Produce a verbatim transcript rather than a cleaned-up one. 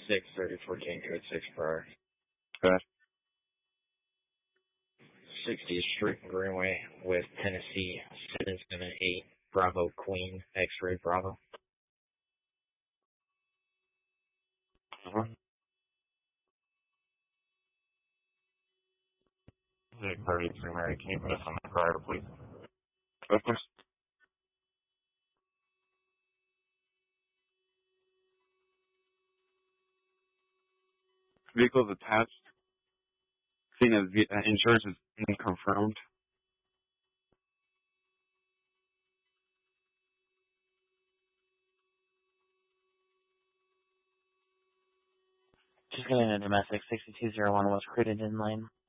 six thirty fourteen code six prior. Okay. sixtieth Street Greenway, West Tennessee, seven seven eight Bravo Queen, X-ray Bravo. Uh-huh. thirty-three Mary, can you put us on the prior, please? Of course. Vehicles attached. Seeing as the uh, insurance is unconfirmed. Just getting a domestic sixty-two oh one West Crittenden Lane.